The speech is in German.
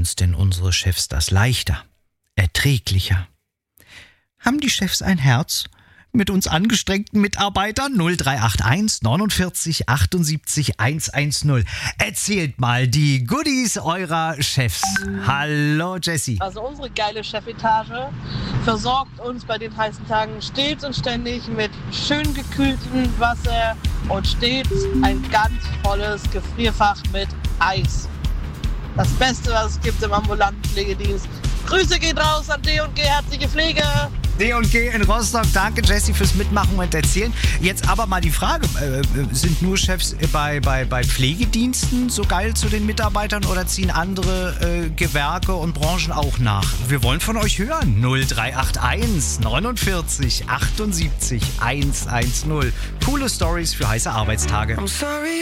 uns denn unsere Chefs das leichter, erträglicher? Haben die Chefs ein Herz? Mit uns angestrengten Mitarbeitern 0381 49 78 110. Erzählt mal die Goodies eurer Chefs. Hallo Jessie. Also unsere geile Chefetage versorgt uns bei den heißen Tagen stets und ständig mit schön gekühltem Wasser und stets ein ganz volles Gefrierfach mit Eis. Das Beste, was es gibt im ambulanten Pflegedienst. Grüße geht raus an D&G, herzliche Pflege. D&G in Rostock, danke Jessie fürs Mitmachen und Erzählen. Jetzt aber mal die Frage, sind nur Chefs bei Pflegediensten so geil zu den Mitarbeitern oder ziehen andere Gewerke und Branchen auch nach? Wir wollen von euch hören. 0381 49 78 110. Coole Stories für heiße Arbeitstage. I'm sorry.